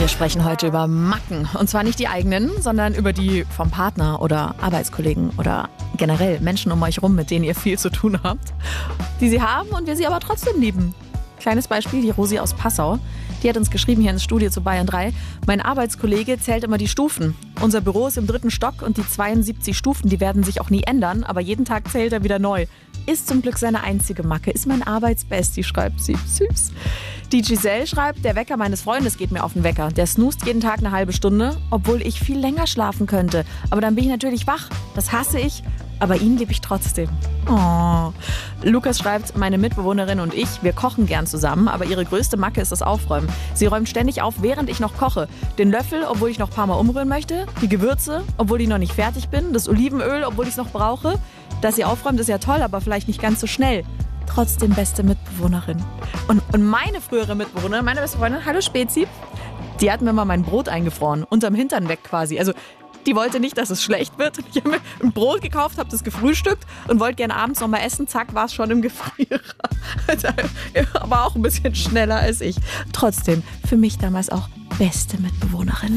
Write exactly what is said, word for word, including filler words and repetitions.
Wir sprechen heute über Macken. Und zwar nicht die eigenen, sondern über die vom Partner oder Arbeitskollegen oder generell Menschen um euch rum, mit denen ihr viel zu tun habt, die sie haben und wir sie aber trotzdem lieben. Kleines Beispiel, die Rosi aus Passau. Die hat uns geschrieben hier ins Studio zu Bayern drei. Mein Arbeitskollege zählt immer die Stufen. Unser Büro ist im dritten Stock und die zweiundsiebzig Stufen, die werden sich auch nie ändern, aber jeden Tag zählt er wieder neu. Ist zum Glück seine einzige Macke, ist mein Arbeitsbestie, schreibt sie. Süß. Die Giselle schreibt, der Wecker meines Freundes geht mir auf den Wecker. Der snoost jeden Tag eine halbe Stunde, obwohl ich viel länger schlafen könnte. Aber dann bin ich natürlich wach. Das hasse ich, aber ihn liebe ich trotzdem. Oh. Lukas schreibt, meine Mitbewohnerin und ich, wir kochen gern zusammen, aber ihre größte Macke ist das Aufräumen. Sie räumt ständig auf, während ich noch koche. Den Löffel, obwohl ich noch ein paar Mal umrühren möchte. Die Gewürze, obwohl ich noch nicht fertig bin. Das Olivenöl, obwohl ich es noch brauche. Dass sie aufräumt, ist ja toll, aber vielleicht nicht ganz so schnell. Trotzdem beste Mitbewohnerin. Und, und meine frühere Mitbewohnerin, meine beste Freundin, hallo Spezi, die hat mir mal mein Brot eingefroren, unterm Hintern weg quasi. Also die wollte nicht, dass es schlecht wird. Ich habe mir ein Brot gekauft, habe das gefrühstückt und wollte gerne abends noch mal essen. Zack, war es schon im Gefrierer. Aber auch ein bisschen schneller als ich. Trotzdem, für mich damals auch beste Mitbewohnerin.